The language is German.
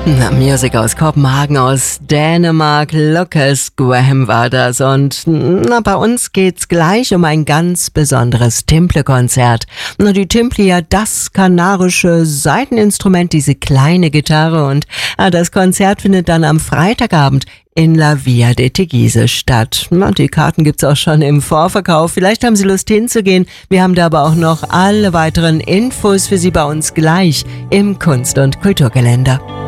Na, Musik aus Kopenhagen, aus Dänemark. Lucas Graham war das. Und bei uns geht's gleich um ein ganz besonderes Timple-Konzert. Die Timple, ja, das kanarische Saiteninstrument, diese kleine Gitarre. Und das Konzert findet dann am Freitagabend in La Via de Teguise statt. Die Karten gibt's auch schon im Vorverkauf. Vielleicht haben Sie Lust hinzugehen. Wir haben da aber auch noch alle weiteren Infos für Sie bei uns gleich im Kunst- und Kulturkalender.